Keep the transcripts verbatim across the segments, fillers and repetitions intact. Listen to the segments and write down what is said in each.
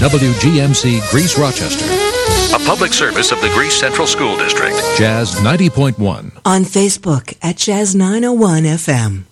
W G M C Greece Rochester. A public service of the Greece Central School District. Jazz ninety point one. On Facebook at Jazz nine oh one F M.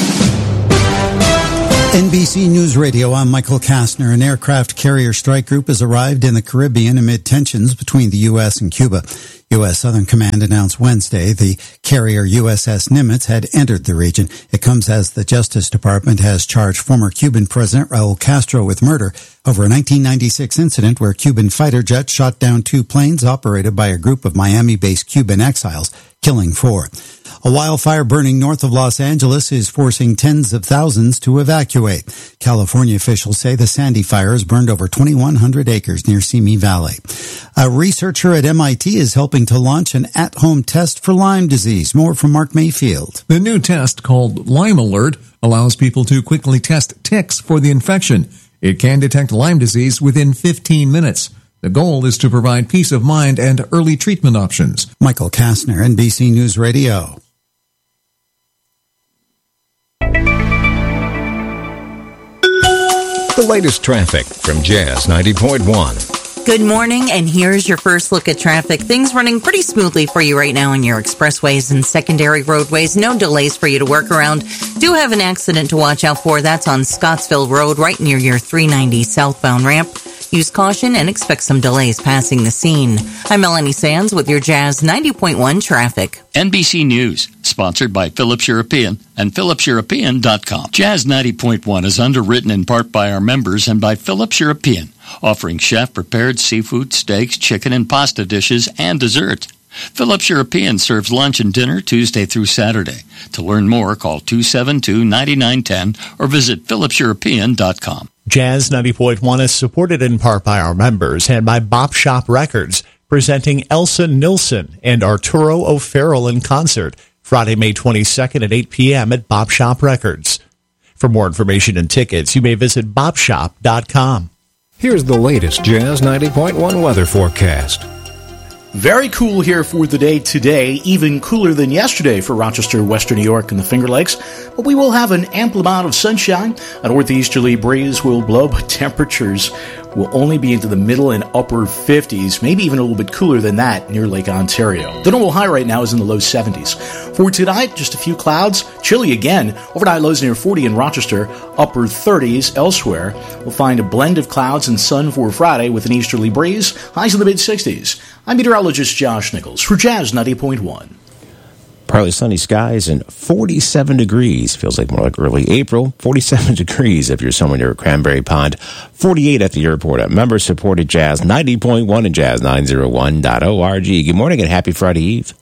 N B C News Radio, I'm Michael Kastner. An aircraft carrier strike group has arrived in the Caribbean amid tensions between the U S and Cuba. U S Southern Command announced Wednesday the carrier U S S Nimitz had entered the region. It comes as the Justice Department has charged former Cuban President Raul Castro with murder over a nineteen ninety-six incident where Cuban fighter jets shot down two planes operated by a group of Miami-based Cuban exiles, killing four. A wildfire burning north of Los Angeles is forcing tens of thousands to evacuate. California officials say the Sandy fire has burned over twenty-one hundred acres near Simi Valley. A researcher at M I T is helping to launch an at-home test for Lyme disease. More from Mark Mayfield. The new test, called Lyme Alert, allows people to quickly test ticks for the infection. It can detect Lyme disease within fifteen minutes. The goal is to provide peace of mind and early treatment options. Michael Kastner, N B C News Radio. The latest traffic from Jazz ninety point one. Good morning, and here's your first look at traffic. Things running pretty smoothly for you right now on your expressways and secondary roadways. No delays for you to work around. Do have an accident to watch out for. That's on Scottsville Road, right near your three ninety southbound ramp. Use caution and expect some delays passing the scene. I'm Melanie Sands with your Jazz ninety point one traffic. N B C News, sponsored by Phillips European and Phillips European dot com. Jazz ninety point one is underwritten in part by our members and by Phillips European, offering chef-prepared seafood, steaks, chicken, and pasta dishes, and desserts. Phillips European serves lunch and dinner Tuesday through Saturday. To learn more, call two seven two, nine nine one zero or visit Phillips European dot com. Jazz ninety point one is supported in part by our members and by Bop Shop Records, presenting Elsa Nilsson and Arturo O'Farrell in concert Friday, May twenty-second at eight p.m. at Bop Shop Records. For more information and tickets, you may visit bop shop dot com. Here's the latest Jazz ninety point one weather forecast. Very cool here for the day today, even cooler than yesterday for Rochester, Western New York, and the Finger Lakes. But we will have an ample amount of sunshine. A northeasterly breeze will blow, but temperatures will only be into the middle and upper fifties, maybe even a little bit cooler than that near Lake Ontario. The normal high right now is in the low seventies. For tonight, just a few clouds, chilly again. Overnight lows near forty in Rochester, upper thirties elsewhere. We'll find a blend of clouds and sun for Friday with an easterly breeze, highs in the mid-sixties. I'm meteorologist Josh Nichols for Jazz ninety point one. Partly sunny skies and forty-seven degrees. Feels like more like early April. forty-seven degrees if you're somewhere near Cranberry Pond. forty-eight at the airport. At member-supported Jazz ninety point one and Jazz nine oh one dot org. Good morning and happy Friday Eve.